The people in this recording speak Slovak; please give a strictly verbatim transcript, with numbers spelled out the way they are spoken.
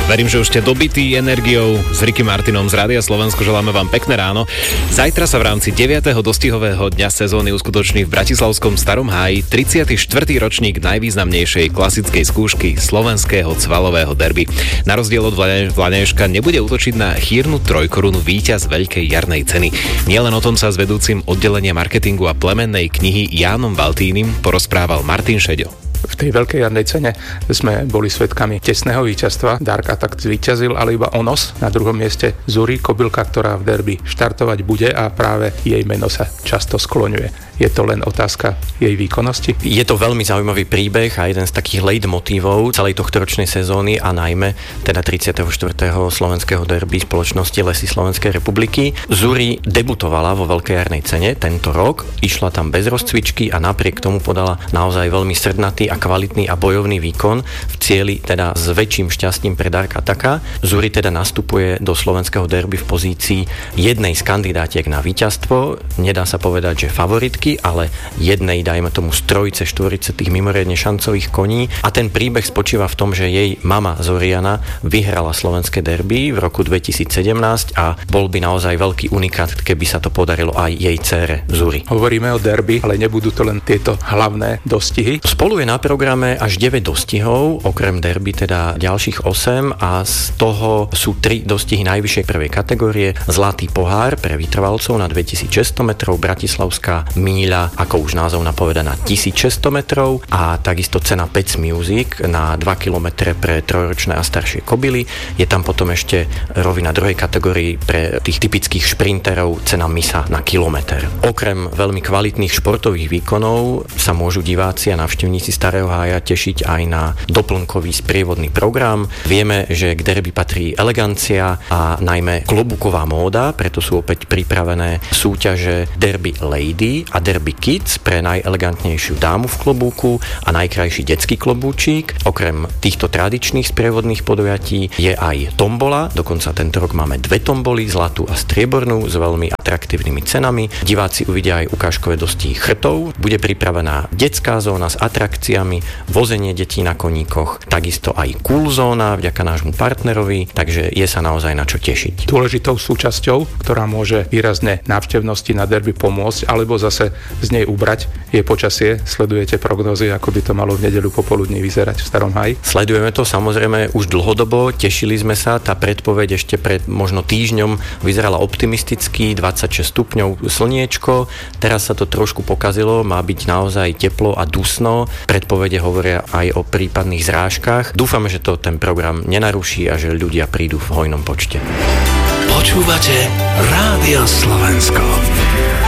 Verím, že už ste dobití energiou. S Ricky Martinom z Rádia Slovensko želáme vám pekné ráno. Zajtra sa v rámci deviateho dostihového dňa sezóny uskutoční v bratislavskom Starom Háji tridsiaty štvrtý ročník najvýznamnejšej klasickej skúšky slovenského cvalového derby. Na rozdiel od Vlaňajška nebude útočiť na chýrnu trojkorunu víťaz veľkej jarnej ceny. Nielen o tom sa s vedúcim oddelenia marketingu a plemennej knihy Jánom Baltínim porozprával Martin Šeďo. V tej veľkej jarnej cene sme boli svedkami tesného víťazstva. Dark Attack zvíťazil, ale iba Onos. Na druhom mieste Zuri, kobylka, ktorá v derby štartovať bude a práve jej meno sa často skloňuje. Je to len otázka jej výkonnosti? Je to veľmi zaujímavý príbeh a jeden z takých leitmotívov celej tohtoročnej sezóny a najmä teda tridsiateho štvrtého slovenského derby spoločnosti Lesy Slovenskej republiky. Zuri debutovala vo veľkej jarnej cene tento rok, išla tam bez rozcvičky a napriek tomu podala naozaj veľmi srdnatý a kvalitný a bojovný výkon v cieli teda s väčším šťastím pre Dark Attacka. Zuri teda nastupuje do slovenského derby v pozícii jednej z kandidátiek na víťazstvo. Nedá sa povedať, že favoritky, ale jednej, dajme tomu, z trojice, štvorice tých mimoriadne šancových koní. A ten príbeh spočíva v tom, že jej mama Zoriana vyhrala slovenské derby v roku dvetisícsedemnásť a bol by naozaj veľký unikát, keby sa to podarilo aj jej dcére Zuri. Hovoríme o derby, ale nebudú to len tieto hlavné dostihy. Spolu je na programe až deväť dostihov, okrem derby teda ďalších osem a z toho sú tri dostihy najvyššej prvej kategórie. Zlatý pohár pre vytrvalcov na dvetisícšesťsto metrov, bratislavská míľa, ako už názov napoveda, na tisícšesťsto metrov a takisto cena Pec Music na dva kilometre pre trojročné a staršie kobily. Je tam potom ešte rovina druhej kategórii pre tých typických šprinterov, cena Misa na kilometr. Okrem veľmi kvalitných športových výkonov sa môžu diváci a návštevníci Starého Hája tešiť aj na doplnkový sprievodný program. Vieme, že k derby patrí elegancia a najmä klobúková móda, preto sú opäť pripravené súťaže Derby Lady a Derby Kids pre najelegantnejšiu dámu v klobúku a najkrajší detský klobúčik. Okrem týchto tradičných sprievodných podujatí je aj tombola, dokonca tento rok máme dve tomboly, zlatú a striebornú s veľmi atraktívnymi cenami. Diváci uvidia aj ukážkové dostihy chrtov, bude pripravená detská zóna s atrakciami, vozenie detí na koníkoch, takisto aj cool zóna vďaka nášmu partnerovi, takže je sa naozaj na čo tešiť. Dôležitou súčasťou, ktorá môže výrazne návštevnosti na derby pomôcť, alebo zase z nej ubrať, je počasie. Sledujete prognózy, ako by to malo v nedeľu popoludní vyzerať v Starom Háji? Sledujeme to samozrejme už dlhodobo, tešili sme sa, tá predpoveď ešte pred možno týždňom vyzerala optimisticky, dvadsaťšesť stupňov slniečko, teraz sa to trošku pokazilo, má byť naozaj teplo a dusno, predpovede hovoria aj o prípadných zrážkach. Dúfame, že to ten program nenaruší a že ľudia prídu v hojnom počte. Počúvate Rádio Slovensko.